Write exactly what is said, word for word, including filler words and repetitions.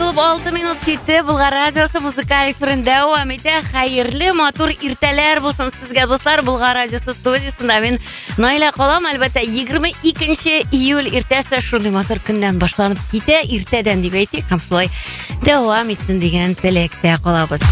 болып алты минут кетті. Бұлға радиосы музыкаль эфирін дәуам ете. Хайырлы, матур иртәләр болсын сізге, достар. Бұлға радиосы студиясында мен Найла қалам. Әлбәттә, егерме икенче июль иртәсе шундый матур көндән башланып китә. Иртәдән дип әйтик, һәм шулай дәвам итсен дигән теләктә калабыз.